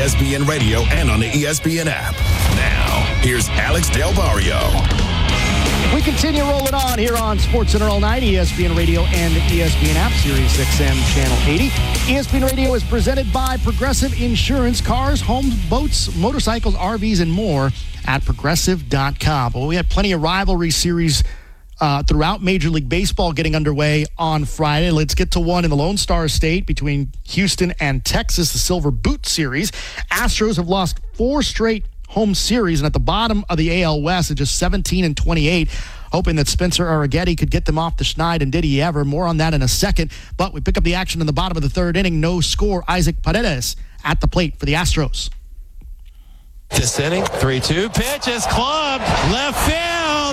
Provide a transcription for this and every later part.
ESPN Radio and on the ESPN app. Now, here's Alex Del Barrio. We continue rolling on here on SportsCenter all night, ESPN Radio and the ESPN app, Sirius XM Channel 80. ESPN Radio is presented by Progressive Insurance, cars, homes, boats, motorcycles, RVs, and more at Progressive.com. Well, we had plenty of rivalry series throughout Major League Baseball getting underway on Friday. Let's get to one in the Lone Star State between Houston and Texas, the Silver Boot Series. Astros have lost 4 straight home series, and at the bottom of the AL West at just 17-28, hoping that Spencer Arrighetti could get them off the schneid, and did he ever? More on that in a second, but we pick up the action in the bottom of the third inning. No score. Isaac Paredes at the plate for the Astros. This inning, 3-2 pitch is clubbed, left field,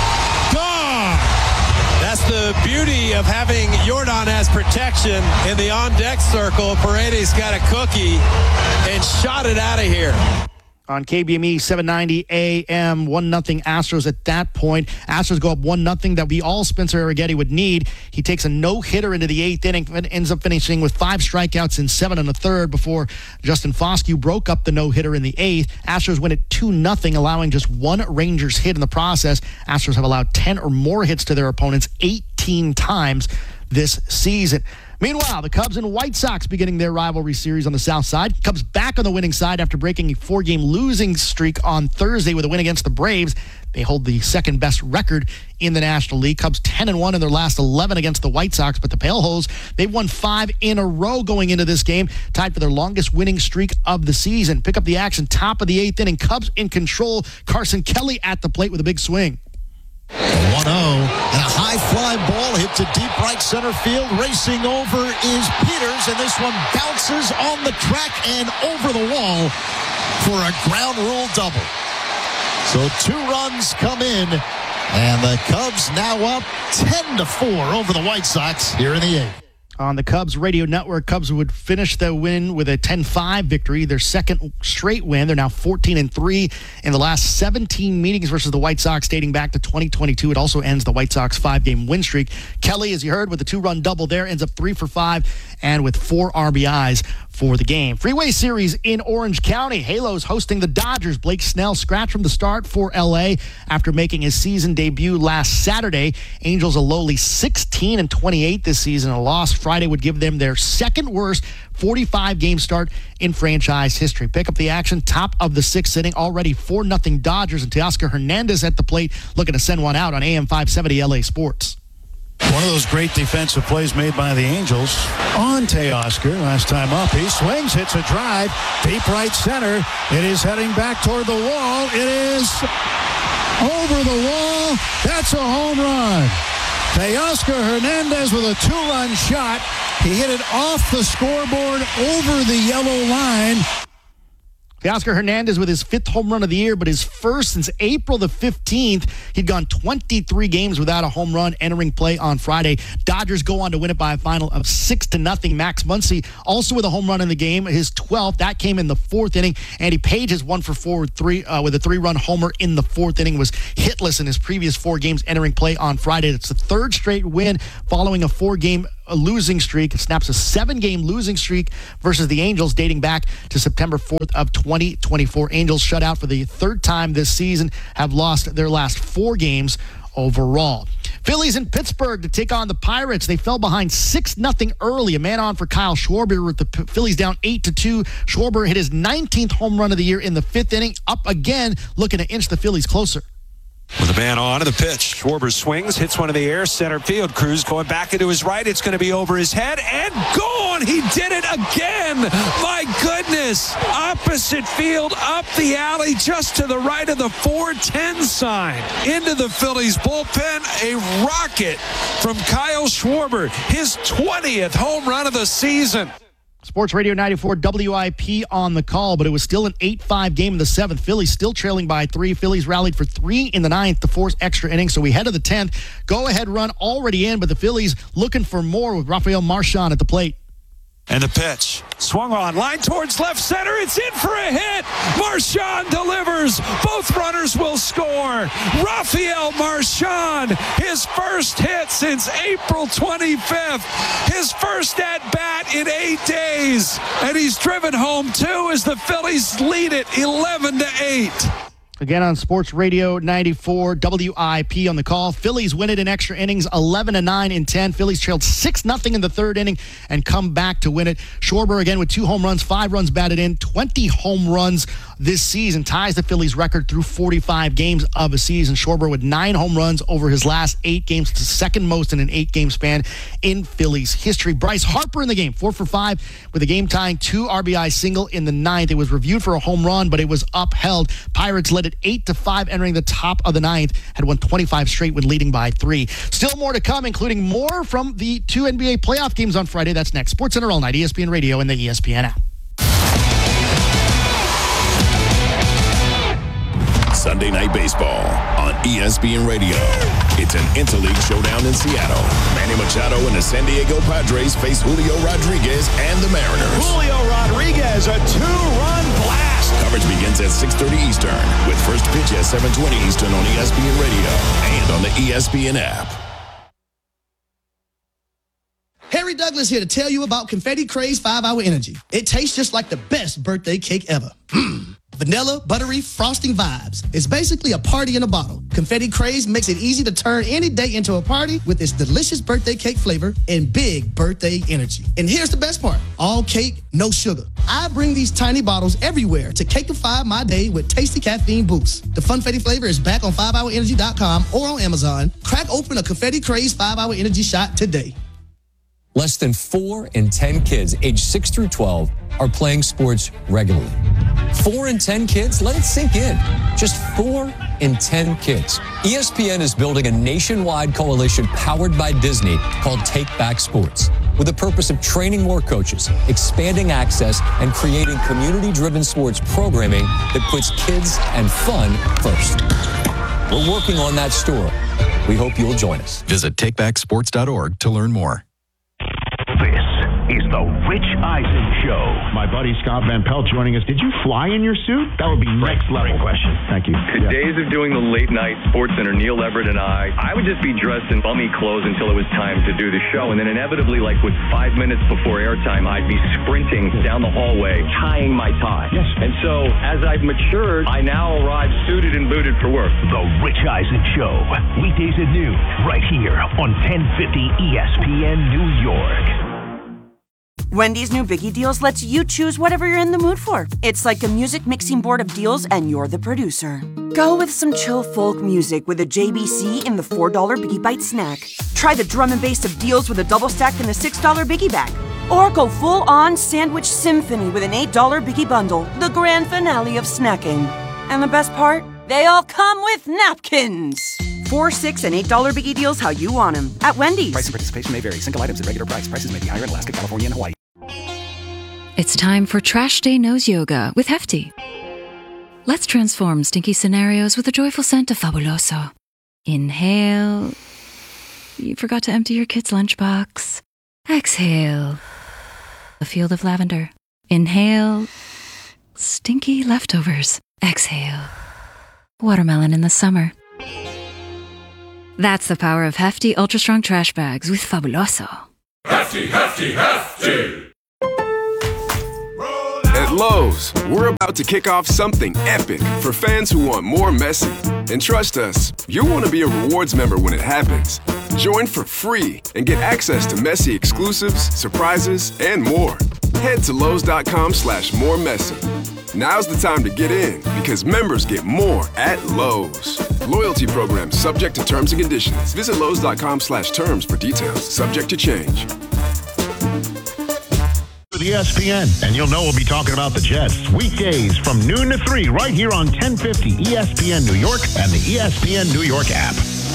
gone. That's the beauty of having Jordan as protection in the on-deck circle. Paredes got a cookie and shot it out of here. On KBME 790 AM, 1-0 Astros at that point. Astros go up 1-0. That would be all Spencer Arrighetti would need. He takes a no-hitter into the 8th inning and ends up finishing with 5 strikeouts in 7 1/3 before Justin Foscue broke up the no-hitter in the 8th. Astros win it 2-0, allowing just 1 Rangers hit in the process. Astros have allowed 10 or more hits to their opponents 18 times this season. Meanwhile, the Cubs and White Sox beginning their rivalry series on the south side. Cubs back on the winning side after breaking a 4-game losing streak on Thursday with a win against the Braves. They hold the second best record in the National League. Cubs 10-1 in their last 11 against the White Sox, but the Pale Hose, they've won 5 in a row going into this game, tied for their longest winning streak of the season. Pick up the action, top of the 8th inning. Cubs in control. Carson Kelly at the plate with a big swing. 1-0, and a high fly ball hit to deep right center field. Racing over is Peters, and this one bounces on the track and over the wall for a ground rule double. So 2 runs come in, and the Cubs now up 10-4 over the White Sox here in the 8th. On the Cubs radio network, Cubs would finish the win with a 10-5 victory, their second straight win. They're now 14-3 in the last 17 meetings versus the White Sox dating back to 2022. It also ends the White Sox 5-game win streak. Kelly, as you heard, with the 2-run double there, ends up 3 for 5 and with 4 RBIs for the game. Freeway Series in Orange County. Halos hosting the Dodgers. Blake Snell scratched from the start for L.A. after making his season debut last Saturday. Angels a lowly 16-28 this season. A loss Friday would give them their second worst 45-game start in franchise history. Pick up the action, top of the 6th inning. Already 4-0 Dodgers, and Teoscar Hernandez at the plate looking to send one out on AM 570 LA Sports. One of those great defensive plays made by the Angels on Teoscar. Last time up, he swings, hits a drive, deep right center. It is heading back toward the wall. It is over the wall. That's a home run. Teoscar Hernandez with a 2-run shot. He hit it off the scoreboard over the yellow line. Teoscar Hernandez with his 5th home run of the year, but his first since April the 15th. He'd gone 23 games without a home run entering play on Friday. Dodgers go on to win it by a final of 6-0. Max Muncy also with a home run in the game, his 12th. That came in the 4th inning. Andy Page has 1 for 4 with a 3-run homer in the 4th inning. Was hitless in his previous 4 games entering play on Friday. It's the 3rd straight win following a 4-game losing streak. It snaps a 7-game losing streak versus the Angels dating back to September 4th of 2024. Angels shut out for the 3rd time this season, have lost their last 4 games overall. Phillies in Pittsburgh to take on the Pirates. They fell behind 6-0 early. A man on for Kyle Schwarber with the Phillies down 8-2. Schwarber hit his 19th home run of the year in the 5th inning. Up again, looking to inch the Phillies closer. With a man on to the pitch. Schwarber swings, hits one in the air, center field. Cruz going back into his right. It's going to be over his head and gone. He did it again. My goodness. Opposite field, up the alley, just to the right of the 410 sign. Into the Phillies bullpen. A rocket from Kyle Schwarber. His 20th home run of the season. Sports Radio 94 WIP on the call, but it was still an 8-5 game in the 7th. Phillies still trailing by 3. Phillies rallied for 3 in the 9th to force extra innings, so we head to the 10th. Go-ahead run already in, but the Phillies looking for more with Rafael Marchand at the plate. And the pitch. Swung on. Line towards left center. It's in for a hit. Marchand delivers. Both runners will score. Rafael Marchand, his first hit since April 25th. His first at-bat in 8 days. And he's driven home two as the Phillies lead it 11-8. Again on Sports Radio 94 WIP on the call. Phillies win it in extra innings, 11-9 in 10. Phillies trailed 6-0 in the third inning and come back to win it. Schwarber again with 2 home runs, 5 runs batted in, 20 home runs this season. Ties the Phillies record through 45 games of a season. Schwarber with 9 home runs over his last 8 games. It's the second most in an 8-game span in Phillies history. Bryce Harper in the game, 4 for 5 with a game-tying 2 RBI single in the 9th. It was reviewed for a home run, but it was upheld. Pirates led it 8-5 entering the top of the 9th, had won 25 straight when leading by 3. Still more to come, including more from the 2 NBA playoff games on Friday. That's next. SportsCenter all night, ESPN Radio and the ESPN app. Sunday Night Baseball on ESPN Radio. It's an interleague showdown in Seattle. Manny Machado and the San Diego Padres face Julio Rodriguez and the Mariners. Julio Rodriguez, a 2-run blast. Coverage begins at 6:30 Eastern with first pitch at 7:20 Eastern on ESPN Radio and on the ESPN app. Harry Douglas here to tell you about Confetti Craze 5-Hour Energy. It tastes just like the best birthday cake ever. Vanilla, buttery, frosting vibes. It's basically a party in a bottle. Confetti Craze makes it easy to turn any day into a party with its delicious birthday cake flavor and big birthday energy. And here's the best part. All cake, no sugar. I bring these tiny bottles everywhere to cakeify my day with tasty caffeine boost. The Funfetti flavor is back on 5hourenergy.com or on Amazon. Crack open a Confetti Craze 5-Hour Energy shot today. Less than 4 in 10 kids aged 6 through 12 are playing sports regularly. 4 in 10 kids? Let it sink in. Just 4 in 10 kids. ESPN is building a nationwide coalition powered by Disney called Take Back Sports, with the purpose of training more coaches, expanding access, and creating community-driven sports programming that puts kids and fun first. We're working on that story. We hope you'll join us. Visit takebacksports.org to learn more. This is the Rich Eisen Show. My buddy Scott Van Pelt joining us. Did you fly in your suit? That would be next level. Question. Thank you. The days of doing the late night SportsCenter, Neil Everett and I would just be dressed in bummy clothes until it was time to do the show. And then inevitably, like with 5 minutes before airtime, I'd be sprinting down the hallway, tying my tie. Yes. And so as I've matured, I now arrive suited and booted for work. The Rich Eisen Show. Weekdays at noon, right here on 1050 ESPN New York. Wendy's new Biggie Deals lets you choose whatever you're in the mood for. It's like a music mixing board of deals, and you're the producer. Go with some chill folk music with a JBC in the $4 Biggie Bite snack. Try the drum and bass of deals with a double stack in the $6 Biggie Bag. Or go full-on sandwich symphony with an $8 Biggie Bundle, the grand finale of snacking. And the best part? They all come with napkins. 4, 6, and $8 Biggie Deals how you want them at Wendy's. Price and participation may vary. Single items at regular price. Prices may be higher in Alaska, California, and Hawaii. It's time for Trash Day Nose Yoga with Hefty. Let's transform stinky scenarios with a joyful scent of Fabuloso. Inhale. You forgot to empty your kid's lunchbox. Exhale. A field of lavender. Inhale. Stinky leftovers. Exhale. Watermelon in the summer. That's the power of Hefty Ultra Strong Trash Bags with Fabuloso. Hefty, Hefty, Hefty! At Lowe's, we're about to kick off something epic for fans who want more Messi. And trust us, you'll want to be a rewards member when it happens. Join for free and get access to Messi exclusives, surprises, and more. Head to Lowe's.com/moremessy. Now's the time to get in because members get more at Lowe's. Loyalty program subject to terms and conditions. Visit Lowe's.com/terms for details. Subject to change. With ESPN, and you'll know we'll be talking about the Jets weekdays from noon to 3 right here on 1050 ESPN New York and the ESPN New York app.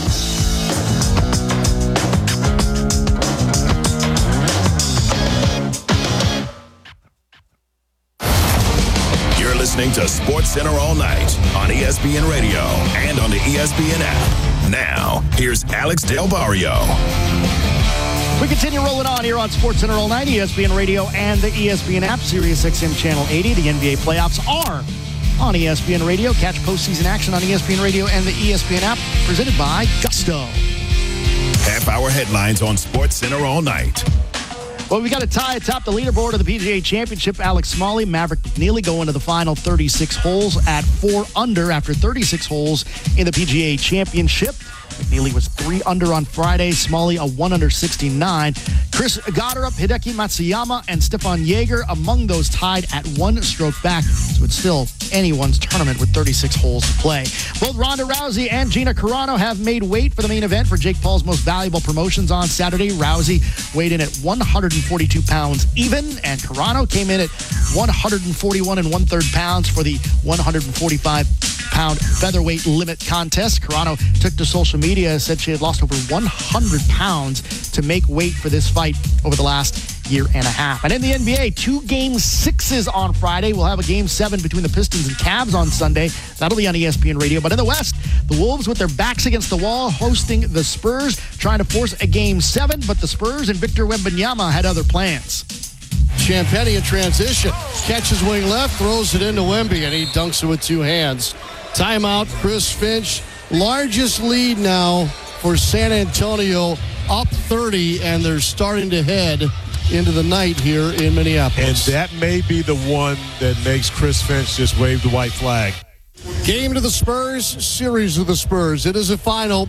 You're listening to SportsCenter all night on ESPN Radio and on the ESPN app. Now, here's Alex Del Barrio. We continue rolling on here on SportsCenter all night, ESPN Radio and the ESPN app, Sirius XM Channel 80. The NBA playoffs are on ESPN Radio. Catch postseason action on ESPN Radio and the ESPN app, presented by Gusto. Half-hour headlines on SportsCenter all night. Well, we got a tie atop the leaderboard of the PGA Championship. Alex Smalley, Maverick McNeely go into the final 36 holes at 4 under after 36 holes in the PGA Championship. McNeely was 3 under on Friday. Smalley a 1 under 69. Chris Gotterup, Hideki Matsuyama, and Stefan Jaeger among those tied at 1 stroke back. So it's still anyone's tournament with 36 holes to play. Both Ronda Rousey and Gina Carano have made weight for the main event for Jake Paul's Most Valuable Promotions on Saturday. Rousey weighed in at 142 pounds even, and Carano came in at 141 1/3 pounds for the 145-pound featherweight limit contest. Carano took to social media, said she had lost over 100 pounds to make weight for this fight over the last year and a half. And in the NBA, 2 Game 6s on Friday. We'll have a Game 7 between the Pistons and Cavs on Sunday. That'll be on ESPN Radio. But in the West, the Wolves with their backs against the wall hosting the Spurs, trying to force a Game 7, but the Spurs and Victor Wembanyama had other plans. Champagnie in transition. Catches wing left, throws it into Wemby, and he dunks it with 2 hands. Timeout, Chris Finch. Largest lead now for San Antonio, up 30, and they're starting to head into the night here in Minneapolis. And that may be the one that makes Chris Finch just wave the white flag. Game to the Spurs, series of the Spurs. It is a final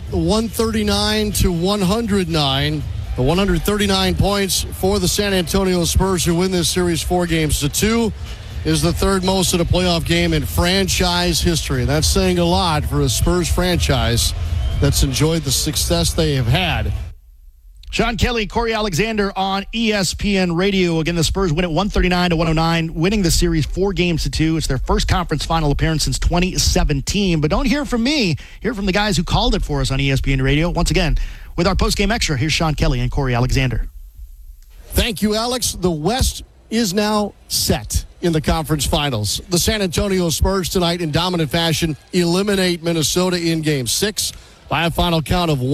139-109. The 139 points for the San Antonio Spurs, who win this series 4-2, is the third most in a playoff game in franchise history. That's saying a lot for a Spurs franchise that's enjoyed the success they have had. Sean Kelly, Corey Alexander on ESPN Radio. Again, the Spurs win it 139-109, winning the series 4-2. It's their first conference final appearance since 2017. But don't hear from me. Hear from the guys who called it for us on ESPN Radio. Once again, with our post-game extra, here's Sean Kelly and Corey Alexander. Thank you, Alex. The West is now set in the conference finals. The San Antonio Spurs tonight in dominant fashion eliminate Minnesota in Game 6 by a final count of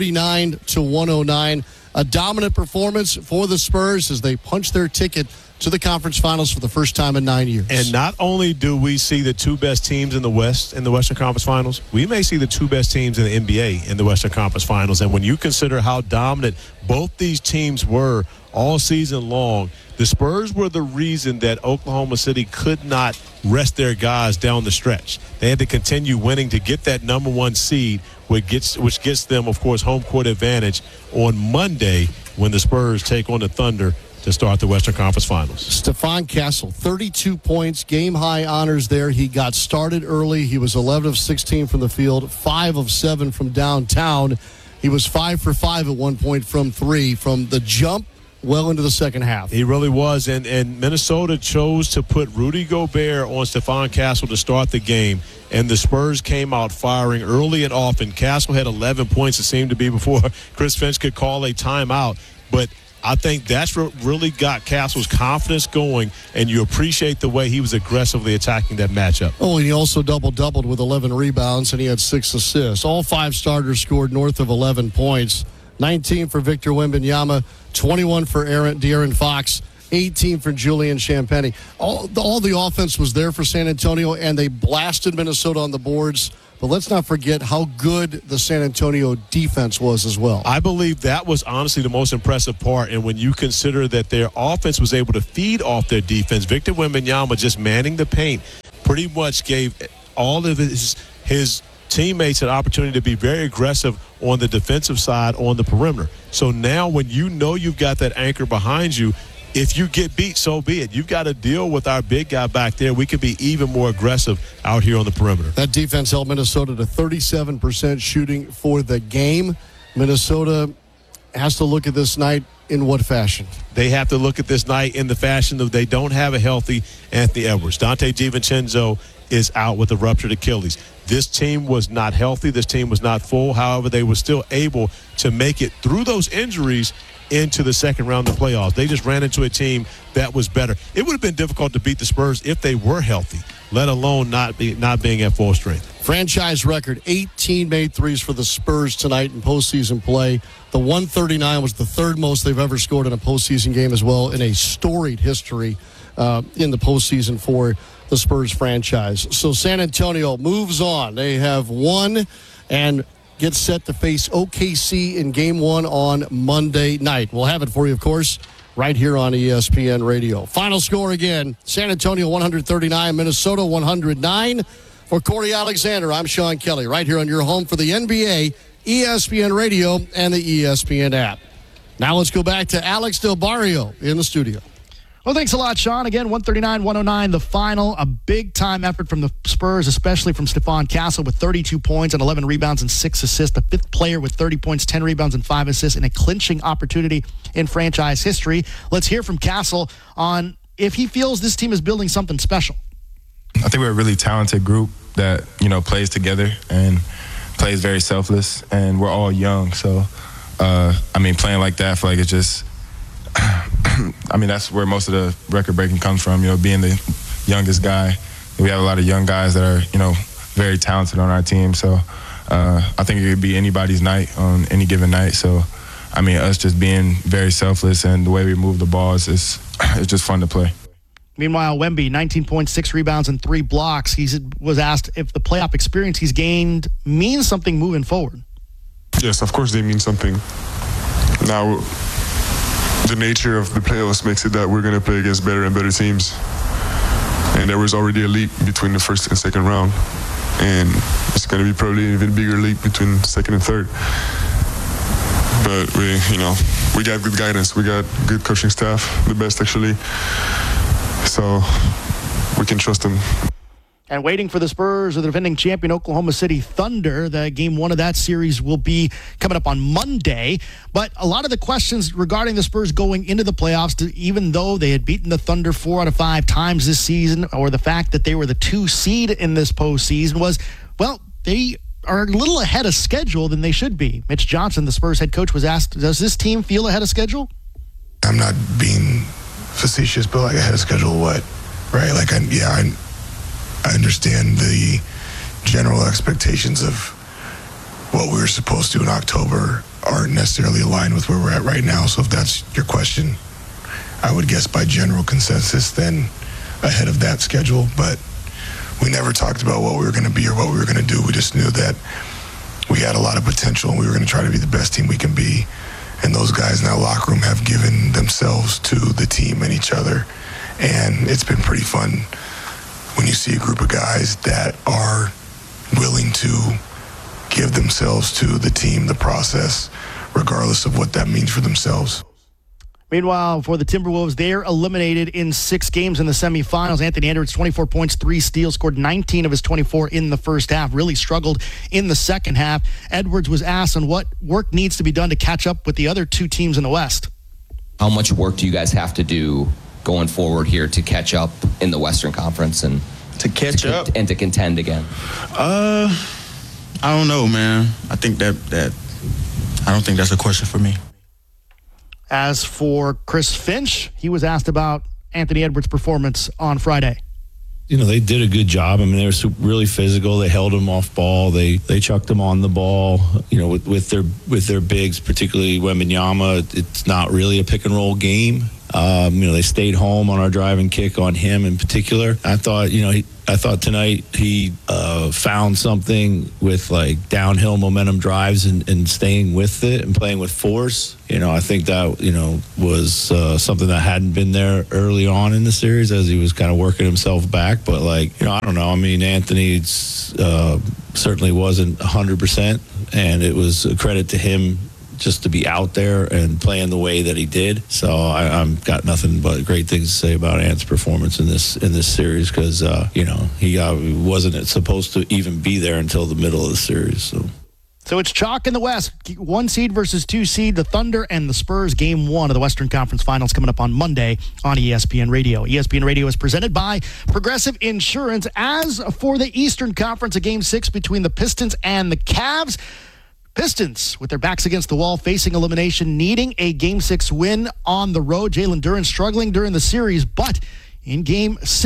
139-109. A dominant performance for the Spurs as they punch their ticket to the conference finals for the first time in 9 years. And not only do we see the 2 best teams in the West in the Western Conference Finals, we may see the 2 best teams in the NBA in the Western Conference Finals. And when you consider how dominant both these teams were all season long, the Spurs were the reason that Oklahoma City could not rest their guys down the stretch. They had to continue winning to get that number 1 seed, which gets them, of course, home court advantage on Monday when the Spurs take on the Thunder to start the Western Conference Finals. Stephon Castle, 32 points, game-high honors there. He got started early. He was 11 of 16 from the field, 5 of 7 from downtown. He was 5 for 5 at one point from 3 from the jump well into the second half. He really was, and Minnesota chose to put Rudy Gobert on Stephon Castle to start the game, and the Spurs came out firing early and often. Castle had 11 points, it seemed to be, before Chris Finch could call a timeout, but I think that's what really got Castle's confidence going, and you appreciate the way he was aggressively attacking that matchup. Oh, and he also doubled with 11 rebounds, and he had 6 assists. All 5 starters scored north of 11 points. 19 for Victor Wembanyama, 21 for De'Aaron Fox, 18 for Julian Champagnie. All the offense was there for San Antonio, and they blasted Minnesota on the boards. But let's not forget how good the San Antonio defense was as well. I believe that was honestly the most impressive part. And when you consider that their offense was able to feed off their defense, Victor Wembanyama just manning the paint pretty much gave all of his teammates an opportunity to be very aggressive on the defensive side on the perimeter. So now when you know you've got that anchor behind you, if you get beat, so be it. You've got to deal with our big guy back there. We can be even more aggressive out here on the perimeter. That defense held Minnesota to 37% shooting for the game. Minnesota has to look at this night in what fashion? They have to look at this night in the fashion of they don't have a healthy Anthony Edwards. Dante DiVincenzo is out with a ruptured Achilles. This team was not healthy. This team was not full. However, they were still able to make it through those injuries into the second round of the playoffs. They just ran into a team that was better. It would have been difficult to beat the Spurs if they were healthy. let alone not being at full strength. Franchise record, 18 made threes for the Spurs tonight in postseason play. The 139 was the third most they've ever scored in a postseason game as well, in a storied history in the postseason for the Spurs franchise. So San Antonio moves on. They have won and gets set to face OKC in Game 1 on Monday night. We'll have it for you, of course, right here on ESPN Radio. Final score again, San Antonio 139, Minnesota 109. For Corey Alexander, I'm Sean Kelly, right here on your home for the NBA, ESPN Radio, and the ESPN app. Now let's go back to Alex Del Barrio in the studio. Well, thanks a lot, Sean. Again, 139-109, the final. A big-time effort from the Spurs, especially from Stephon Castle with 32 points and 11 rebounds and 6 assists. The fifth player with 30 points, 10 rebounds, and 5 assists in a clinching opportunity in franchise history. Let's hear from Castle on if he feels this team is building something special. I think we're a really talented group that, plays together and plays very selfless, and we're all young. So, playing like that, I feel like it's just, that's where most of the record breaking comes from, being the youngest guy. We have a lot of young guys that are, very talented on our team. So, I think it could be anybody's night on any given night. So, us just being very selfless and the way we move the ball is just fun to play. Meanwhile, Wemby, 19 points, 6 rebounds, and 3 blocks. He was asked if the playoff experience he's gained means something moving forward. Yes, of course they mean something. Now, the nature of the playoffs makes it that we're going to play against better and better teams. And there was already a leap between the first and second round. And it's going to be probably an even bigger leap between second and third. But we got good guidance. We got good coaching staff, the best actually. So we can trust them. And waiting for the Spurs, the defending champion Oklahoma City Thunder. The game 1 of that series will be coming up on Monday. But a lot of the questions regarding the Spurs going into the playoffs, even though they had beaten the Thunder 4 out of 5 times this season, or the fact that they were the 2 seed in this postseason, was, well, they are a little ahead of schedule than they should be. Mitch Johnson, the Spurs head coach, was asked, does this team feel ahead of schedule? I'm not being facetious, but like ahead of schedule what? Right? Like, I understand the general expectations of what we were supposed to do in October aren't necessarily aligned with where we're at right now. So if that's your question, I would guess by general consensus, then ahead of that schedule. But we never talked about what we were going to be or what we were going to do. We just knew that we had a lot of potential and we were going to try to be the best team we can be. And those guys in that locker room have given themselves to the team and each other. And it's been pretty fun when you see a group of guys that are willing to give themselves to the team, the process, regardless of what that means for themselves. Meanwhile, for the Timberwolves, they're eliminated in 6 games in the semifinals. Anthony Edwards, 24 points, 3 steals, scored 19 of his 24 in the first half, really struggled in the second half. Edwards was asked on what work needs to be done to catch up with the other 2 teams in the West. How much work do you guys have to do going forward here to catch up in the Western Conference and to catch up and to contend again? I don't know, man. I think I don't think that's a question for me. As for Chris Finch, he was asked about Anthony Edwards' performance on Friday. They did a good job. They were really physical. They held him off ball. They chucked him on the ball. With their bigs, particularly Wembanyama, it's not really a pick and roll game. They stayed home on our drive and kick on him in particular. I thought tonight he found something with like downhill momentum drives and staying with it and playing with force. I think that, was something that hadn't been there early on in the series as he was kind of working himself back. But I don't know. Anthony certainly wasn't 100%, and it was a credit to him just to be out there and playing the way that he did. So I've got nothing but great things to say about Ant's performance in this series because, he wasn't supposed to even be there until the middle of the series. So it's chalk in the West. 1 seed versus 2 seed, the Thunder and the Spurs. Game 1 of the Western Conference Finals coming up on Monday on ESPN Radio. ESPN Radio is presented by Progressive Insurance. As for the Eastern Conference, a Game 6 between the Pistons and the Cavs. Pistons, with their backs against the wall, facing elimination, needing a Game 6 win on the road. Jalen Duren struggling during the series, but in Game 6,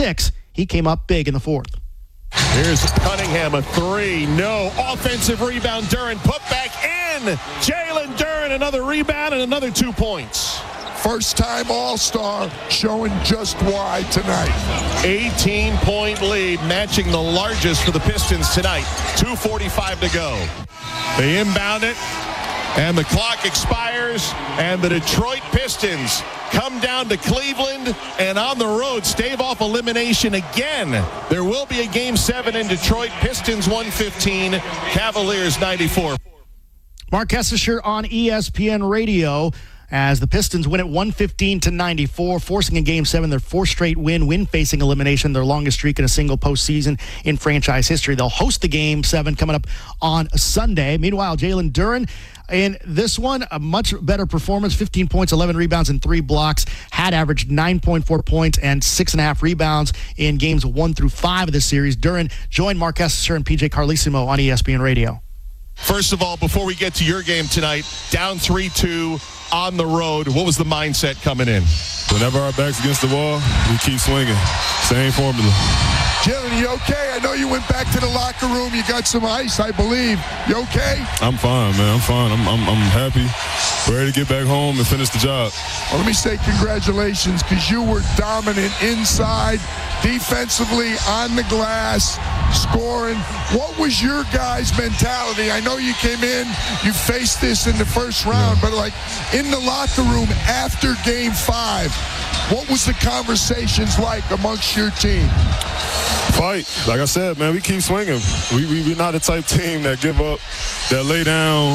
He came up big in the fourth. Here's Cunningham, a three. No. Offensive rebound. Duren put back in. Jalen Duren, another rebound and another 2 points. First-time All-Star showing just why tonight. 18-point lead, matching the largest for the Pistons tonight. 2:45 to go. They inbound it, and the clock expires, and the Detroit Pistons come down to Cleveland and on the road stave off elimination again. There will be a Game 7 in Detroit. Pistons 115, Cavaliers 94. Mark Hessisher on ESPN Radio as the Pistons win at 115-94, forcing in Game 7 their fourth straight win facing elimination, their longest streak in a single postseason in franchise history. They'll host the Game 7 coming up on Sunday. Meanwhile, Jalen Duren, in this one, a much better performance, 15 points, 11 rebounds, and 3 blocks, had averaged 9.4 points and 6.5 rebounds in games 1 through 5 of this series. Duren joined Mark Hessisher and PJ Carlesimo on ESPN Radio. First of all, before we get to your game tonight, down 3-2 on the road, what was the mindset coming in? Whenever our back's against the wall, we keep swinging. Same formula. Jalen, you okay? I know you went back to the locker room. You got some ice, I believe. You okay? I'm fine, man. I'm fine. I'm happy. Ready to get back home and finish the job. Well, let me say congratulations, because you were dominant inside, defensively, on the glass, scoring. What was your guys' mentality? I know you came in, you faced this in the first round, but like in the locker room after Game 5, what was the conversations like amongst your team? Fight. Like I said, man, we keep swinging. We're not the type team that give up, that lay down.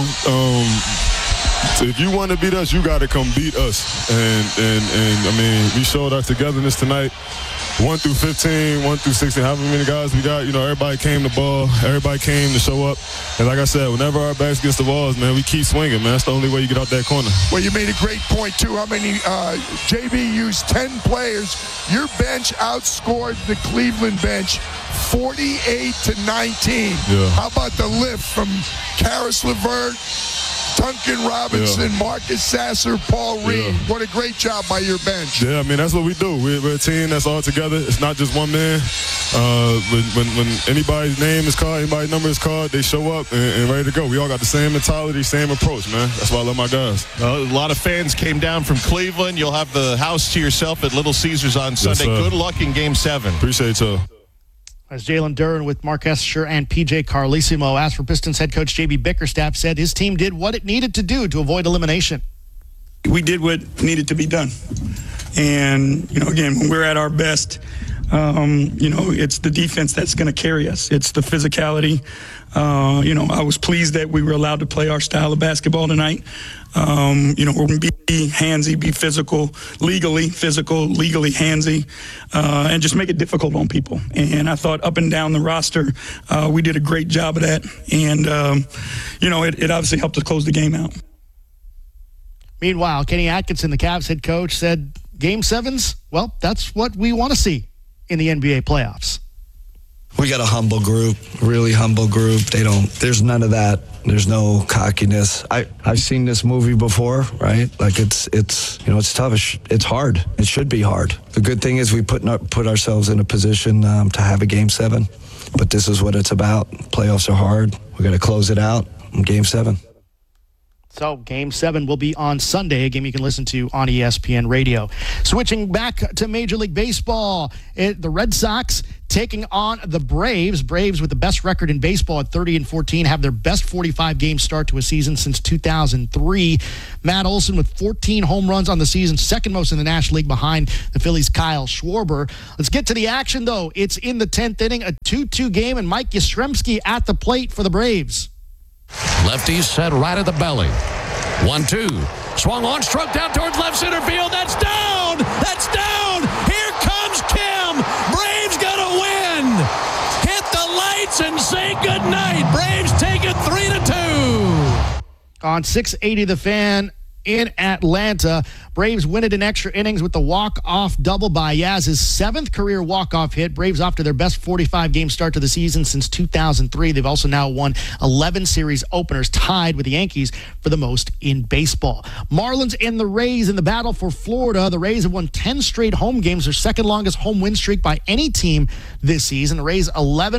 If you want to beat us, you got to come beat us. And I mean, we showed our togetherness tonight. 1 through 15, 1 through 16, however many guys we got, everybody came to ball, everybody came to show up. And like I said, whenever our backs against the walls, man, we keep swinging, man. That's the only way you get out that corner. Well, you made a great point, too. How many, JB used 10 players. Your bench outscored the Cleveland bench 48-19. Yeah. How about the lift from Karis LeVert, Duncan Robinson, Marcus Sasser, Paul Reed? Yeah. What a great job by your bench. Yeah, I mean, that's what we do. We're a team that's all together. It's not just one man. When anybody's name is called, anybody's number is called, they show up and ready to go. We all got the same mentality, same approach, man. That's why I love my guys. A lot of fans came down from Cleveland. You'll have the house to yourself at Little Caesars on Sunday. Yes, good luck in Game 7. Appreciate you. As Jalen Duren with Mark Hessisher and PJ Carlesimo. As for Pistons head coach J.B. Bickerstaff, said his team did what it needed to do to avoid elimination. We did what needed to be done. And, again, when we're at our best, it's the defense that's going to carry us. It's the physicality. I was pleased that we were allowed to play our style of basketball tonight. We're going to be handsy, be physical, legally handsy, and just make it difficult on people. And I thought up and down the roster, we did a great job of that. And, it obviously helped us close the game out. Meanwhile, Kenny Atkinson, the Cavs head coach, said Game 7s, well, that's what we want to see in the NBA playoffs. We got a humble group, really humble group. There's none of that. There's no cockiness. I've seen this movie before, right? Like it's tough. It's hard. It should be hard. The good thing is we put ourselves in a position to have a Game 7. But this is what it's about. Playoffs are hard. We got to close it out in Game 7. So Game 7 will be on Sunday, a game you can listen to on ESPN Radio. Switching back to Major League Baseball, the Red Sox taking on the Braves. Braves, with the best record in baseball at 30-14, have their best 45-game start to a season since 2003. Matt Olson with 14 home runs on the season, second most in the National League behind the Phillies' Kyle Schwarber. Let's get to the action, though. It's in the 10th inning, a 2-2 game, and Mike Yastrzemski at the plate for the Braves. Lefty set right at the belly. 1-2. Swung on, struck down towards left center field. That's down! That's down! Here comes Kim! Braves gonna win! Hit the lights and say goodnight. Braves take it 3-2. On 680 The Fan, in Atlanta. Braves win it in extra innings with the walk-off double by Yaz's 7th career walk-off hit. Braves off to their best 45-game start to the season since 2003. They've also now won 11 series openers, tied with the Yankees for the most in baseball. Marlins and the Rays in the battle for Florida. The Rays have won 10 straight home games, their second longest home win streak by any team this season. The Rays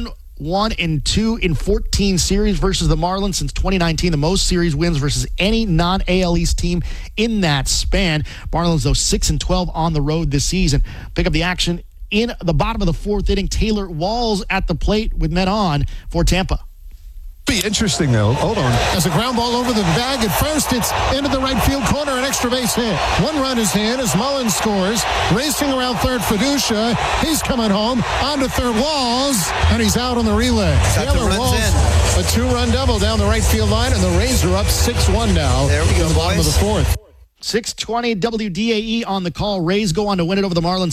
11-1-2 in 14 series versus the Marlins since 2019, the most series wins versus any non-AL East team in that span. Marlins, though, 6-12 on the road this season. Pick up the action in the bottom of the 4th inning. Taylor Walls at the plate with men on for Tampa. Be interesting, though. Hold on. As a ground ball over the bag at first, it's into the right field corner, an extra base hit. One run is in as Mullins scores. Racing around third, Fiducia. He's coming home. On to third, Walls, and he's out on the relay. Taylor Walls, a 2-run double down the right field line, and the Rays are up 6-1 now. There we go, in the bottom of the 4th. 6:20 WDAE on the call. Rays go on to win it over the Marlins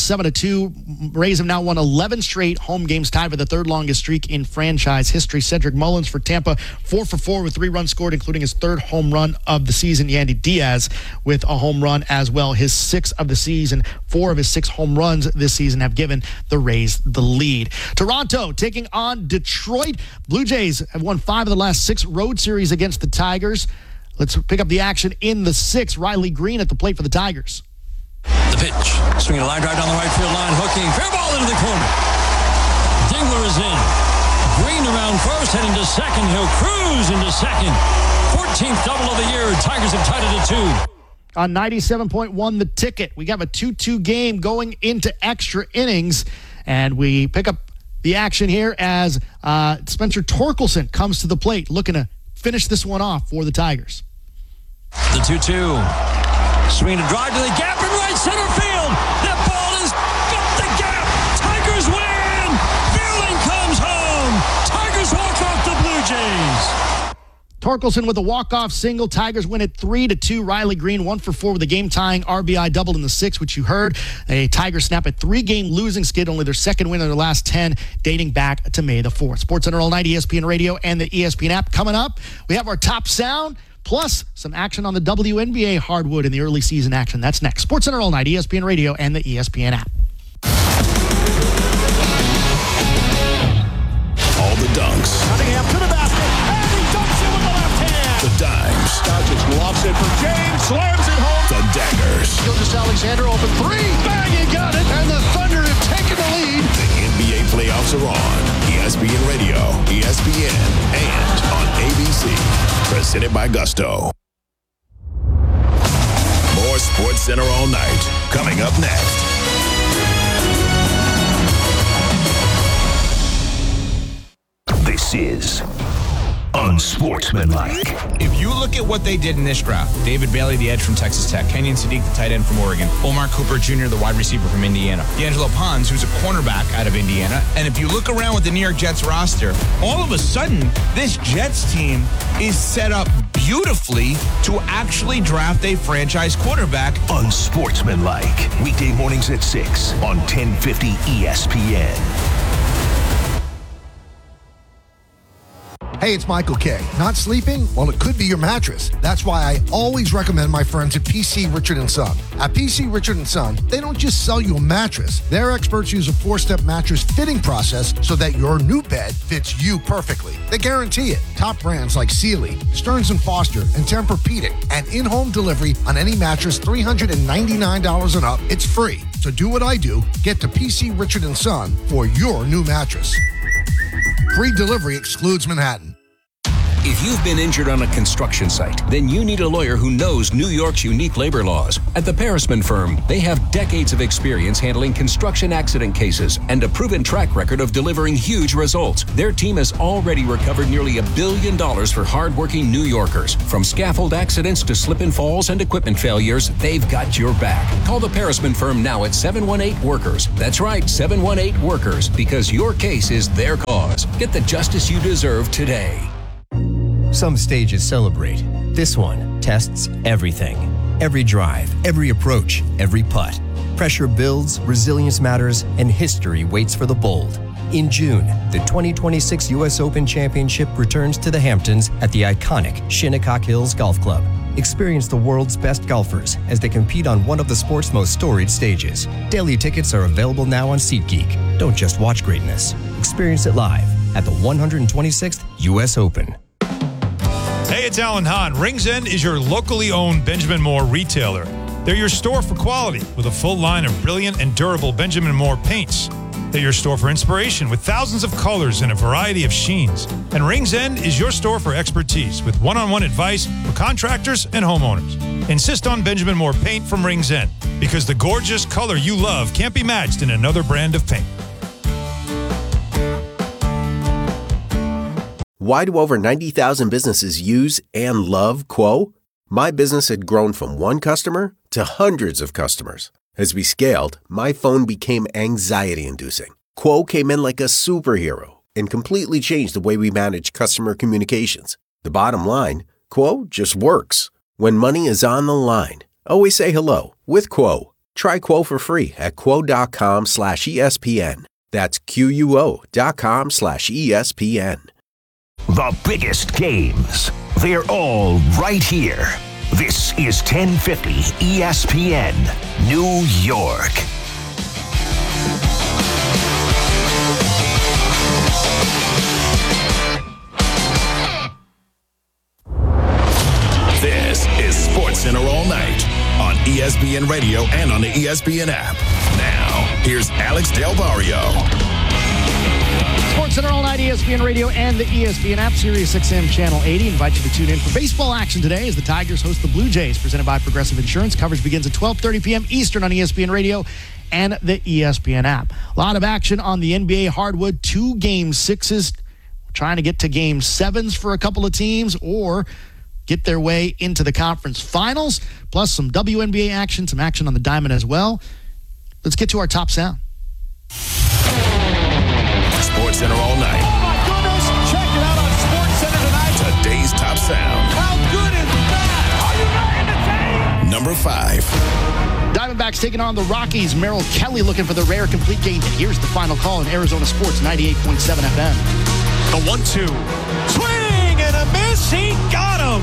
7-2. Rays have now won 11 straight home games, tied for the third longest streak in franchise history. Cedric Mullins for Tampa, 4 for 4 with 3 runs scored, including his 3rd home run of the season. Yandy Diaz with a home run as well, his 6th of the season. 4 of his 6 home runs this season have given the Rays the lead. Toronto taking on Detroit. Blue Jays have won 5 of the last 6 road series against the Tigers. Let's pick up the action in the 6th. Riley Green at the plate for the Tigers. The pitch. Swinging a line drive down the right field line. Hooking. Fair ball into the corner. Dingler is in. Green around first, heading to second. He'll cruise into second. 14th double of the year. Tigers have tied it at 2. On 97.1 The Ticket, we got a 2-2 game going into extra innings. And we pick up the action here as Spencer Torkelson comes to the plate, looking to finish this one off for the Tigers. The 2-2. Swing to drive to the gap in right center field. That ball has got the gap. Tigers win. Fielding comes home. Tigers walk off the Blue Jays. Torkelson with a walk-off single. Tigers win it 3-2. Riley Green 1 for 4 with a game-tying RBI double in the 6th, which you heard. A Tigers snap a 3-game losing skid, only their 2nd win in their last 10, dating back to May the 4th. SportsCenter all night, ESPN Radio, and the ESPN app. Coming up, we have our top sound, plus some action on the WNBA hardwood in the early season action. That's next. SportsCenter all night, ESPN Radio, and the ESPN app. All the dunks. Cunningham to the basket, and he dunks it with the left hand. The dimes. Doncic lobs it for James, slams it home. The daggers. Gilgeous-Alexander open 3. Bang, he got it. And the Thunder have taken the lead. The NBA playoffs are on. ESPN Radio, ESPN, and on ABC. Presented by Gusto. More SportsCenter all night. Coming up next. This is Unsportsmanlike. If you look at what they did in this draft, David Bailey, the edge from Texas Tech, Kenyon Sadiq, the tight end from Oregon, Omar Cooper Jr., the wide receiver from Indiana, D'Angelo Pons, who's a cornerback out of Indiana. And if you look around with the New York Jets roster, all of a sudden, this Jets team is set up beautifully to actually draft a franchise quarterback. Unsportsmanlike. Weekday mornings at 6 on 1050 ESPN. Hey, it's Michael K. Not sleeping? Well, it could be your mattress. That's why I always recommend my friends at PC Richard & Son. At PC Richard & Son, they don't just sell you a mattress. Their experts use a 4-step mattress fitting process so that your new bed fits you perfectly. They guarantee it. Top brands like Sealy, Stearns & Foster, and Tempur-Pedic, and in-home delivery on any mattress $399 and up. It's free. So do what I do. Get to PC Richard & Son for your new mattress. Free delivery excludes Manhattan. If you've been injured on a construction site, then you need a lawyer who knows New York's unique labor laws. At the Parisman Firm, they have decades of experience handling construction accident cases and a proven track record of delivering huge results. Their team has already recovered nearly $1 billion for hardworking New Yorkers. From scaffold accidents to slip and falls and equipment failures, they've got your back. Call the Parisman Firm now at 718-WORKERS. That's right, 718-WORKERS, because your case is their cause. Get the justice you deserve today. Some stages celebrate. This one tests everything. Every drive, every approach, every putt. Pressure builds, resilience matters, and history waits for the bold. In June, the 2026 U.S. Open Championship returns to the Hamptons at the iconic Shinnecock Hills Golf Club. Experience the world's best golfers as they compete on one of the sport's most storied stages. Daily tickets are available now on SeatGeek. Don't just watch greatness. Experience it live at the 126th U.S. Open. Hey, it's Alan Hahn. Rings End is your locally owned Benjamin Moore retailer. They're your store for quality with a full line of brilliant and durable Benjamin Moore paints. They're your store for inspiration with thousands of colors and a variety of sheens. And Rings End is your store for expertise with one-on-one advice for contractors and homeowners. Insist on Benjamin Moore paint from Rings End because the gorgeous color you love can't be matched in another brand of paint. Why do over 90,000 businesses use and love Quo? My business had grown from one customer to hundreds of customers. As we scaled, my phone became anxiety-inducing. Quo came in like a superhero and completely changed the way we manage customer communications. The bottom line, Quo just works. When money is on the line, always say hello with Quo. Try Quo for free at quo.com/ESPN. That's QUO.com/ESPN. The biggest games, they're all right here. This is 1050 ESPN, New York. This is SportsCenter All Night on ESPN Radio and on the ESPN app. Now, here's Alex Del Barrio. SportsCenter All Night, ESPN Radio, and the ESPN app, Sirius XM Channel 80. Invite you to tune in for baseball action today as the Tigers host the Blue Jays, presented by Progressive Insurance. Coverage begins at 12:30 p.m. Eastern on ESPN Radio and the ESPN app. A lot of action on the NBA hardwood. 2 Game 6s. Trying to get to Game 7s for a couple of teams or get their way into the conference finals. Plus some WNBA action, some action on the diamond as well. Let's get to our top sound. SportsCenter All Night. Oh, my goodness. Check it out on SportsCenter tonight. Today's top sound. How good is that? Are you not entertained? Number 5. Diamondbacks taking on the Rockies. Merrill Kelly looking for the rare complete game. Here's the final call in Arizona Sports 98.7 FM. The 1-2. Swing and a miss. He got him.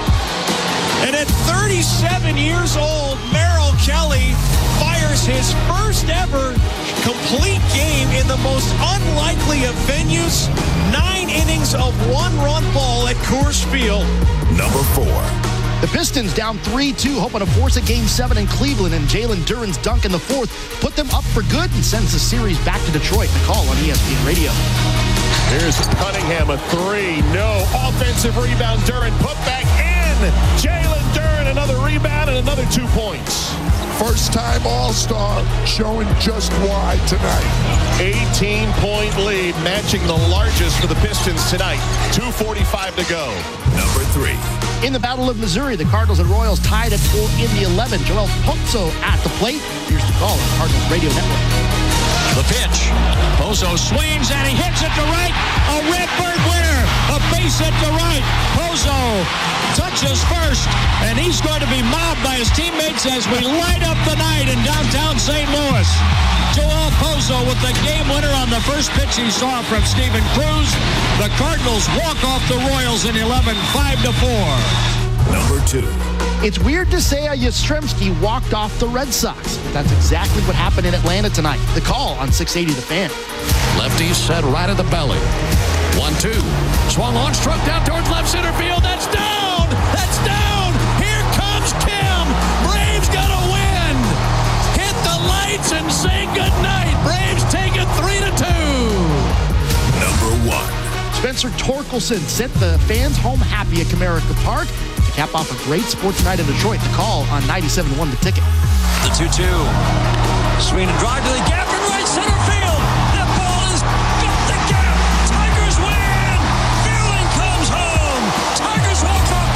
And at 37 years old, Merrill Kelly fires his first ever complete game in the most unlikely of venues. 9 innings of 1-run ball at Coors Field. Number 4. The Pistons down 3-2, hoping to force a Game 7 in Cleveland, and Jalen Duren's dunk in the 4th put them up for good and sends the series back to Detroit. The call on ESPN Radio. Here's Cunningham, a 3. No. Offensive rebound. Duren put back in. Jalen Duren, another rebound and another 2 points. First-time All-Star, showing just why tonight. 18-point lead, matching the largest for the Pistons tonight. 2:45 to go. Number 3. In the Battle of Missouri, the Cardinals and Royals tied at 4 in the 11. Joel Pozo at the plate. Here's the call on Cardinals Radio Network. The pitch. Pozo swings and he hits it to right. A Redbird winner. A base hit to right. Pozo touches first, and he's going to be mobbed by his teammates as we light up the night in downtown St. Louis. Joel Pozo with the game winner on the first pitch he saw from Steven Cruz. The Cardinals walk off the Royals in 11, 5-4. Number 2. It's weird to say Yastrzemski walked off the Red Sox, but that's exactly what happened in Atlanta tonight. The call on 680 The Fan. Lefty set right at the belly. 1-2. Swung on, struck down towards left center field. That's down! That's down! Here comes Kim! Braves gonna win! Hit the lights and say goodnight! Braves take it 3-2! Number 1. Spencer Torkelson sent the fans home happy at Comerica Park to cap off a great sports night in Detroit. The call on 97.1 The Ticket. The 2-2. Swing and drive to the gap in right center field. That ball is got the gap. Tigers win. Fielding comes home. Tigers walk off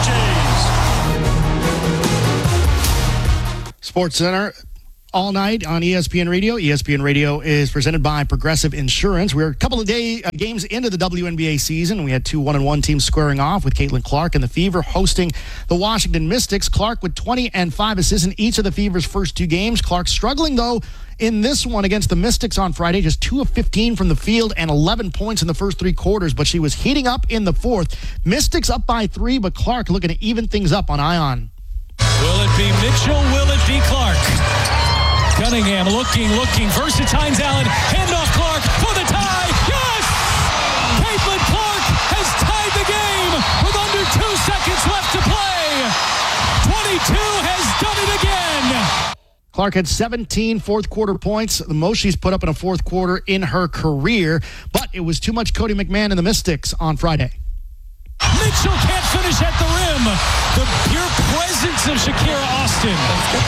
the Blue Jays. SportsCenter all night on ESPN Radio. ESPN Radio is presented by Progressive Insurance. We're a couple of games into the WNBA season. We had 2 1-1 teams squaring off with Caitlin Clark and the Fever hosting the Washington Mystics. Clark with 20 and 5 assists in each of the Fever's first 2 games. Clark struggling, though, in this one against the Mystics on Friday, just 2 of 15 from the field and 11 points in the first 3 quarters, but she was heating up in the fourth. Mystics up by 3, but Clark looking to even things up on Ion. Will it be Mitchell? Will it be Clark? Cunningham looking, versus Tynes Allen. Handoff Clark for the tie. Yes! Caitlin Clark has tied the game with under 2 seconds left to play. 22 has done it again. Clark had 17 fourth quarter points, the most she's put up in a fourth quarter in her career, but it was too much Cody McMahon and the Mystics on Friday. Mitchell can't finish at the rim. The pure presence of Shakira Austin.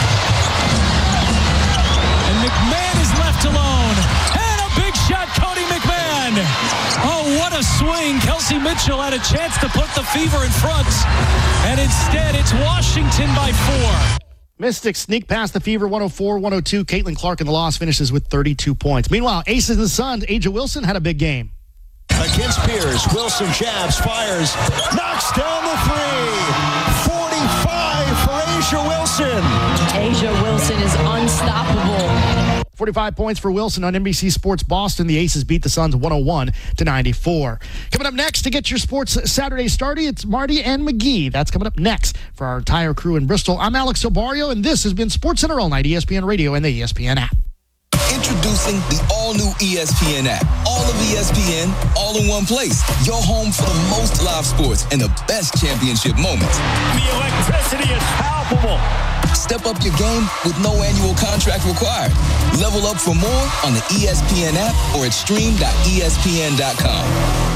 And McMahon is left alone. And a big shot, Cody McMahon. Oh, what a swing. Kelsey Mitchell had a chance to put the Fever in front. And instead, it's Washington by 4. Mystics sneak past the Fever 104-102. Caitlin Clark in the loss finishes with 32 points. Meanwhile, Aces and the Suns, Aja Wilson had a big game. Against Pierce, Wilson jabs, fires, knocks down the 3. 45 for Aja Wilson. Aja Wilson is unstoppable. 45 points for Wilson on NBC Sports Boston. The Aces beat the Suns 101-94. Coming up next to get your sports Saturday started, it's Marty and McGee. That's coming up next for our entire crew in Bristol. I'm Alex Obario, and this has been SportsCenter All Night, ESPN Radio, and the ESPN app. Introducing the all-new ESPN app. All of ESPN, all in one place. Your home for the most live sports and the best championship moments. The electricity is palpable. Step up your game with no annual contract required. Level up for more on the ESPN app or at stream.espn.com.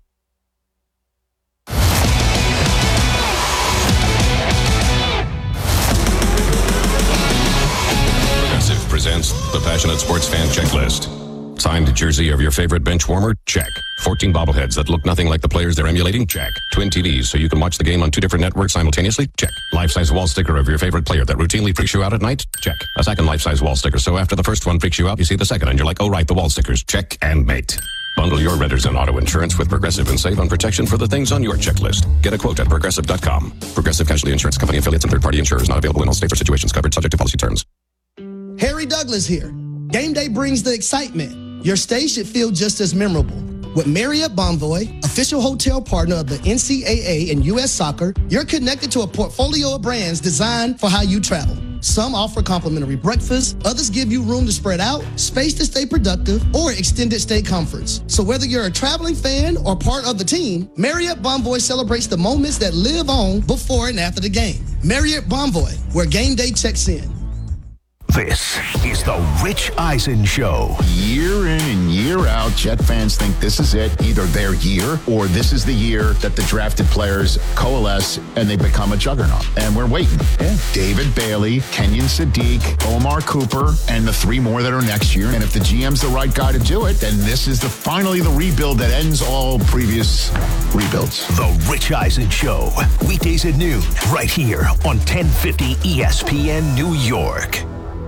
Presents the Passionate Sports Fan Checklist. Signed jersey of your favorite bench warmer? Check. 14 bobbleheads that look nothing like the players they're emulating? Check. Twin TVs so you can watch the game on 2 different networks simultaneously? Check. Life-size wall sticker of your favorite player that routinely freaks you out at night? Check. A second life-size wall sticker so after the first one freaks you out, you see the second and you're like, oh right, the wall stickers. Check and mate. Bundle your renters and auto insurance with Progressive and save on protection for the things on your checklist. Get a quote at Progressive.com. Progressive Casualty Insurance Company affiliates and third-party insurers not available in all states or situations covered subject to policy terms. Harry Douglas here. Game day brings the excitement. Your stay should feel just as memorable. With Marriott Bonvoy, official hotel partner of the NCAA and U.S. Soccer, you're connected to a portfolio of brands designed for how you travel. Some offer complimentary breakfast, others give you room to spread out, space to stay productive, or extended stay comforts. So whether you're a traveling fan or part of the team, Marriott Bonvoy celebrates the moments that live on before and after the game. Marriott Bonvoy, where game day checks in. This is the Rich Eisen Show. Year in and year out, Jet fans think this is it, either their year or this is the year that the drafted players coalesce and they become a juggernaut. And we're waiting. Yeah. David Bailey, Kenyon Sadiq, Omar Cooper, and the 3 more that are next year. And if the GM's the right guy to do it, then this is finally the rebuild that ends all previous rebuilds. The Rich Eisen Show. Weekdays at noon, right here on 1050 ESPN New York.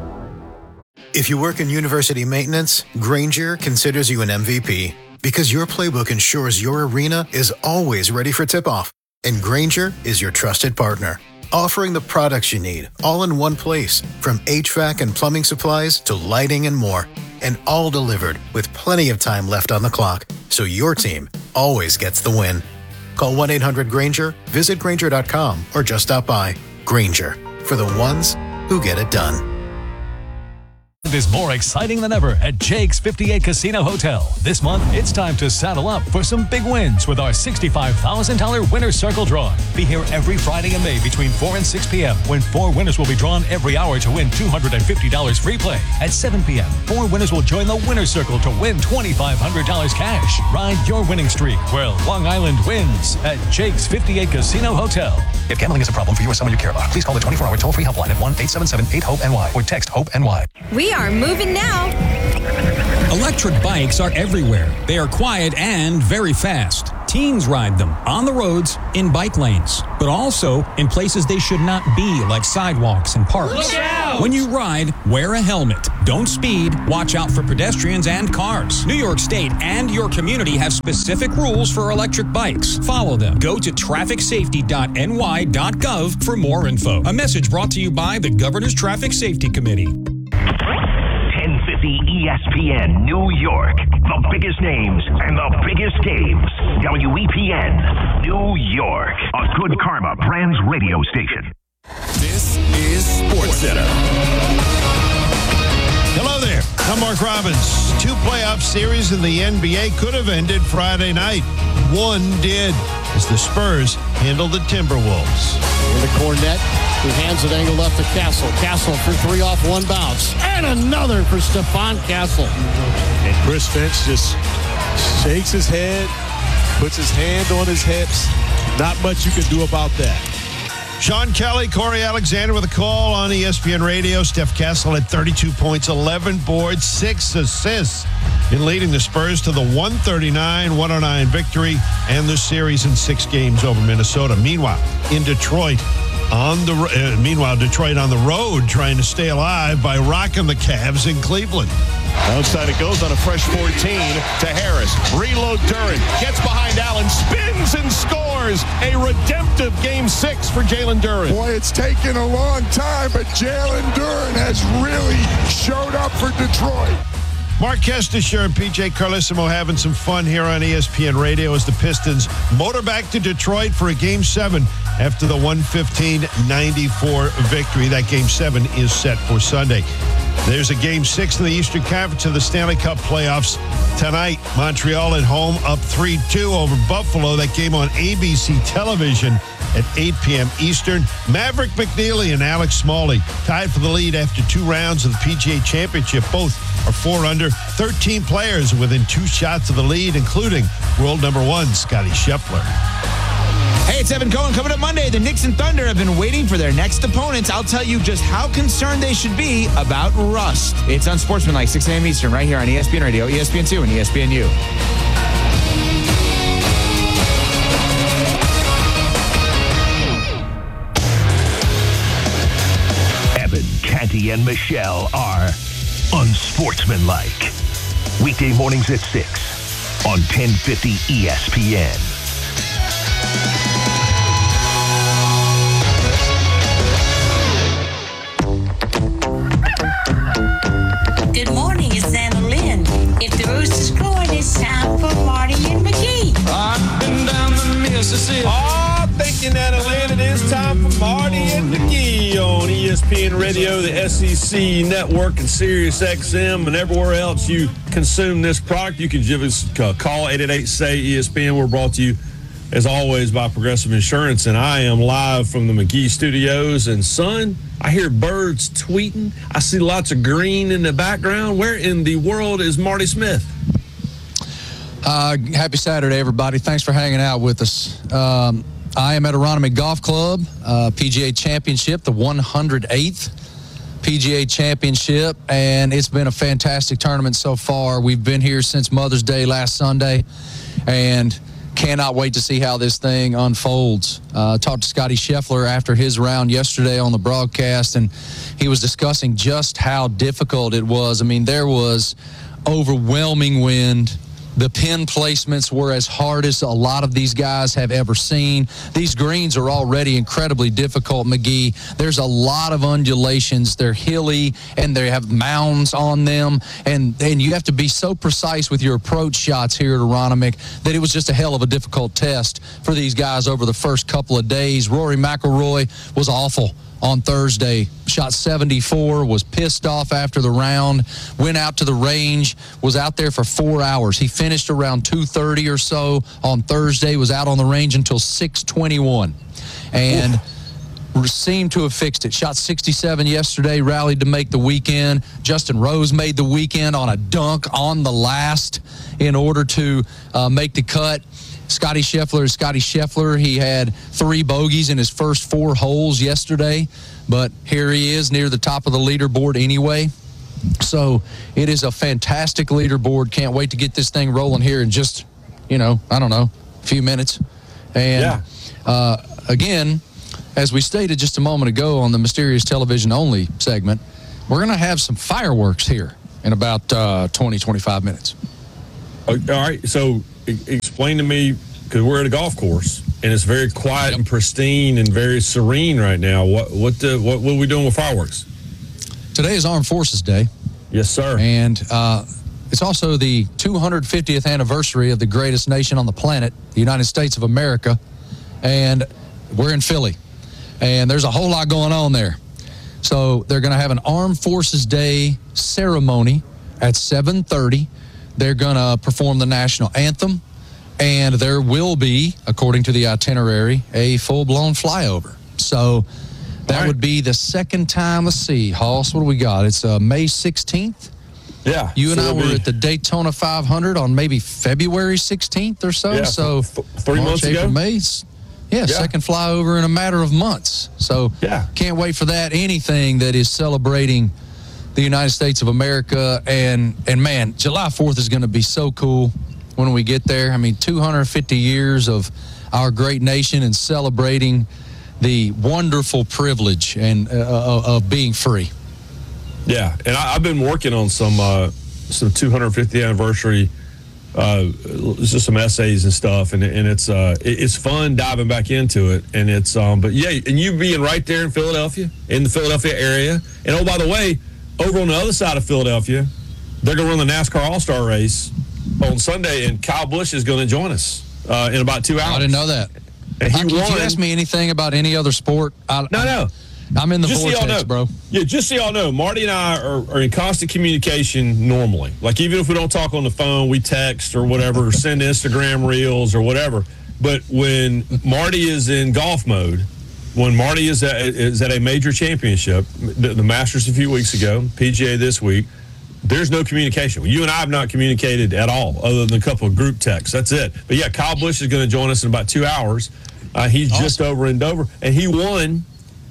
If you work in university maintenance, Grainger considers you an MVP because your playbook ensures your arena is always ready for tip-off. And Grainger is your trusted partner, offering the products you need all in one place, from HVAC and plumbing supplies to lighting and more, and all delivered with plenty of time left on the clock, so your team always gets the win. Call 1-800-GRAINGER, visit Grainger.com, or just stop by. Grainger, for the ones who get it done. Is more exciting than ever at Jake's 58 Casino Hotel. This month, it's time to saddle up for some big wins with our $65,000 Winner's Circle drawing. Be here every Friday in May between 4 and 6 p.m. when 4 winners will be drawn every hour to win $250 free play. At 7 p.m., 4 winners will join the Winner's Circle to win $2,500 cash. Ride your winning streak where Long Island wins at Jake's 58 Casino Hotel. If gambling is a problem for you or someone you care about, please call the 24-hour toll-free helpline at 1-877-8-HOPE-NY or text HOPE-NY. We are moving now. Electric bikes are everywhere. They are quiet and very fast. Teens ride them on the roads, in bike lanes, but also in places they should not be, like sidewalks and parks. Look out! When you ride, wear a helmet. Don't speed. Watch out for pedestrians and cars. New York State and your community have specific rules for electric bikes. Follow them. Go to trafficsafety.ny.gov for more info. A message brought to you by the Governor's Traffic Safety Committee. 1050 1050 ESPN New York. The biggest names and the biggest games. WEPN New York. A Good Karma Brands radio station. This is SportsCenter. Hello there. I'm Mark Robbins. 2 playoff series in the NBA could have ended Friday night. One did, as the Spurs handled the Timberwolves. Into Cornette, who hands it angle left to Castle. Castle for 3 off 1 bounce. And another for Stephon Castle. And Chris Finch just shakes his head, puts his hand on his hips. Not much you can do about that. Sean Kelly, Corey Alexander with a call on ESPN Radio. Steph Castle had 32 points, 11 boards, 6 assists in leading the Spurs to the 139-109 victory and the series in 6 games over Minnesota. Meanwhile, Detroit on the road trying to stay alive by rocking the Cavs in Cleveland. Outside it goes on a fresh 14 to Harris. Reload Duren. Gets behind Allen. Spins and scores. A redemptive game 6 for Jalen Duren. Boy, it's taken a long time, but Jalen Duren has really showed up for Detroit. Mark Kestisher and PJ Carlissimo having some fun here on ESPN Radio as the Pistons motor back to Detroit for a Game 7 after the 115-94 victory. That Game 7 is set for Sunday. There's a Game 6 in the Eastern Conference of the Stanley Cup playoffs tonight. Montreal at home up 3-2 over Buffalo. That game on ABC television at 8 p.m. Eastern. Maverick McNeely and Alex Smalley tied for the lead after 2 rounds of the PGA Championship. Both are 4 under. 13 players within 2 shots of the lead, including world number 1, Scottie Scheffler. Hey, it's Evan Cohen. Coming up Monday, the Knicks and Thunder have been waiting for their next opponents. I'll tell you just how concerned they should be about rust. It's Unsportsmanlike, 6 a.m. Eastern, right here on ESPN Radio, ESPN2, and ESPNU. Evan, Canty, and Michelle are Unsportsmanlike. Weekday mornings at 6 on 1050 ESPN. Good morning, it's Anna Lynn. If the rooster's crowing, it's time for Marty and McGee. I've been down the Mississippi. Oh, thank you, Anna Lynn. It is time for Marty and McGee on ESPN Radio, the SEC Network, and Sirius XM, and everywhere else you consume this product. You can give us a call, 888-SAY-ESPN. We're brought to you, as always, by Progressive Insurance, and I am live from the McGee Studios. And, son, I hear birds tweeting. I see lots of green in the background. Where in the world is Marty Smith? Happy Saturday, everybody. Thanks for hanging out with us. I am at Aronimink Golf Club, PGA Championship, the 108th PGA Championship, and it's been a fantastic tournament so far. We've been here since Mother's Day last Sunday, and cannot wait to see how this thing unfolds. Talked to Scottie Scheffler after his round yesterday on the broadcast, and he was discussing just how difficult it was. I mean, there was overwhelming wind. The pin placements were as hard as a lot of these guys have ever seen. These greens are already incredibly difficult, McGee. There's a lot of undulations. They're hilly, and they have mounds on them. And you have to be so precise with your approach shots here at Aronimink that it was just a hell of a difficult test for these guys over the first couple of days. Rory McIlroy was awful on Thursday. Shot 74, was pissed off after the round, went out to the range, was out there for 4 hours. He finished around 2:30 or so on Thursday, was out on the range until 6:21, and seemed to have fixed it. Shot 67 yesterday, rallied to make the weekend. Justin Rose made the weekend on a dunk on the last in order to make the cut. Scottie Scheffler is Scottie Scheffler. He had 3 bogeys in his first 4 holes yesterday, but here he is near the top of the leaderboard anyway. So it is a fantastic leaderboard. Can't wait to get this thing rolling here in just, I don't know, a few minutes. And again, as we stated just a moment ago on the Mysterious Television Only segment, we're going to have some fireworks here in about 20, 25 minutes. All right, so explain to me, because we're at a golf course and it's very quiet and pristine and very serene right now. What are we doing with fireworks? Today is Armed Forces Day, Yes, sir. And it's also the 250th anniversary of the greatest nation on the planet, the United States of America. And we're in Philly. And there's a whole lot going on there. So they're going to have an Armed Forces Day ceremony at 7:30. They're going to perform the national anthem. And there will be, according to the itinerary, a full-blown flyover. So that would be the second time. Let's see, Hoss, what do we got? It's May 16th. Yeah. You and I were at the Daytona 500 on maybe February 16th or so. Yeah, so 3 months April, ago. May. Yeah, second flyover in a matter of months. So can't wait for that. Anything that is celebrating the United States of America. And man, July 4th is going to be so cool when we get there. I mean, 250 years of our great nation and celebrating the wonderful privilege and of being free. Yeah, and I've been working on some 250th anniversary, just some essays and stuff, and it's fun diving back into it, and it's but yeah, and you being right there in Philadelphia, in the Philadelphia area, and oh, by the way, over on the other side of Philadelphia, they're going to run the NASCAR All-Star race on Sunday, and Kyle Busch is going to join us in about 2 hours. I didn't know that. And he Did won. you ask me anything about any other sport? No. I'm in the Just so y'all vortex, know, bro. Yeah, just so y'all know, Marty and I are in constant communication normally. Like, even if we don't talk on the phone, we text or whatever, or send Instagram reels or whatever. But when Marty is in golf mode, when Marty is at a major championship, the Masters a few weeks ago, PGA this week, there's no communication. You and I have not communicated at all, other than a couple of group texts. That's it. But yeah, Kyle Busch is going to join us in about 2 hours. He's just over in Dover, and he won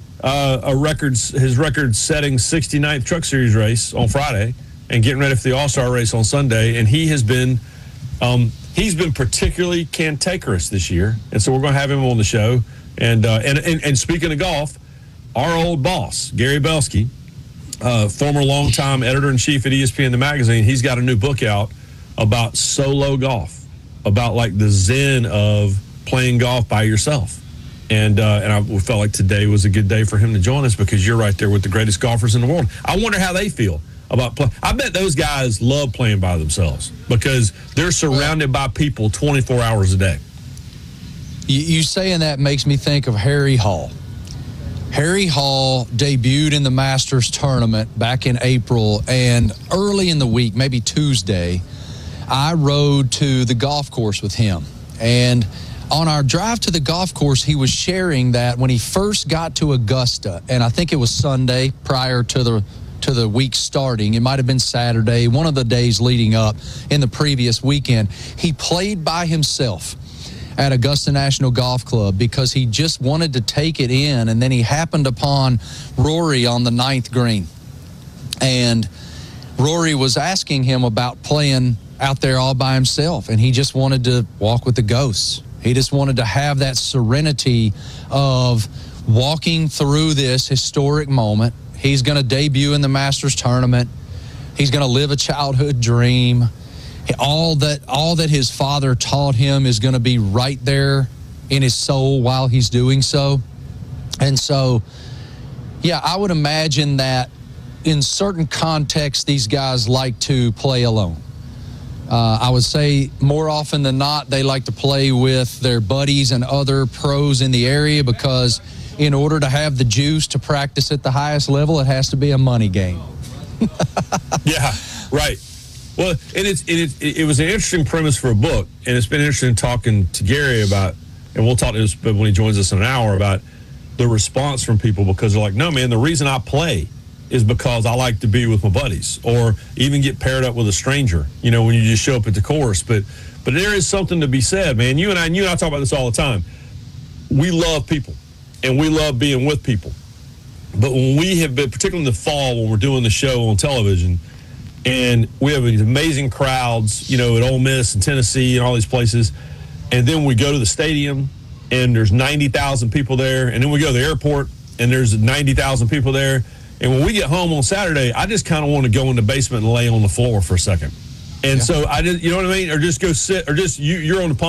his record-setting 69th Truck Series race on Friday, and getting ready for the All-Star race on Sunday. And he has been he's been particularly cantankerous this year, and so we're going to have him on the show. And speaking of golf, our old boss Gary Belsky, former longtime editor-in-chief at ESPN the magazine, he's got a new book out about solo golf, about like the zen of playing golf by yourself. And I felt like today was a good day for him to join us, because you're right there with the greatest golfers in the world. I wonder how they feel about play. I bet those guys love playing by themselves, because they're surrounded by people 24 hours a day. You saying that makes me think of Harry Hall. Harry Hall debuted in the Masters tournament back in April, and early in the week, maybe Tuesday, I rode to the golf course with him. And on our drive to the golf course, he was sharing that when he first got to Augusta, and I think it was Sunday prior to the week starting, it might have been Saturday, one of the days leading up in the previous weekend, he played by himself at Augusta National Golf Club because he just wanted to take it in, and then he happened upon Rory on the 9th green. And Rory was asking him about playing out there all by himself, and he just wanted to walk with the ghosts. He just wanted to have that serenity of walking through this historic moment. He's going to debut in the Masters tournament. He's going to live a childhood dream. All that his father taught him is going to be right there in his soul while he's doing so. And so, yeah, I would imagine that in certain contexts, these guys like to play alone. I would say more often than not, they like to play with their buddies and other pros in the area, because in order to have the juice to practice at the highest level, it has to be a money game. Yeah, right. Well, it was an interesting premise for a book, and it's been interesting talking to Gary about, and we'll talk to this when he joins us in an hour, about the response from people, because they're like, no, man, the reason I play is because I like to be with my buddies, or even get paired up with a stranger, when you just show up at the course. But there is something to be said, man. You and I talk about this all the time. We love people, and we love being with people. But when we have been, particularly in the fall, when we're doing the show on television, and we have these amazing crowds, at Ole Miss and Tennessee and all these places, and then we go to the stadium, and there's 90,000 people there, and then we go to the airport, and there's 90,000 people there. And when we get home on Saturday, I just kind of want to go in the basement and lay on the floor for a second. And so I just, you know what I mean? Or just go sit, or just you're on the